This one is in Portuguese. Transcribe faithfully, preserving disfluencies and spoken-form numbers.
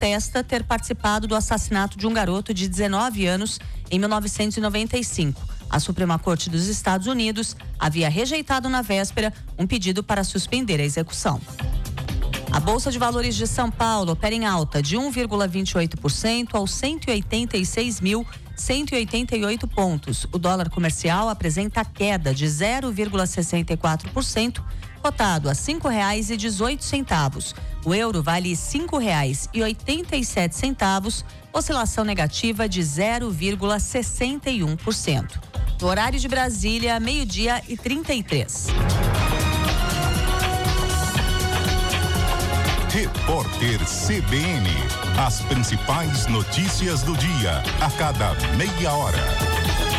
contesta ter participado do assassinato de um garoto de dezenove anos em mil novecentos e noventa e cinco. A Suprema Corte dos Estados Unidos havia rejeitado na véspera um pedido para suspender a execução. A Bolsa de Valores de São Paulo opera em alta de um vírgula vinte e oito por cento aos cento e oitenta e seis mil, cento e oitenta e oito pontos. O dólar comercial apresenta queda de zero vírgula sessenta e quatro por cento, cotado a cinco reais e dezoito centavos. O euro vale cinco reais e oitenta e sete centavos, oscilação negativa de zero vírgula sessenta e um por cento. No horário de Brasília, meio-dia e trinta e três. Repórter C B N. As principais notícias do dia, a cada meia hora.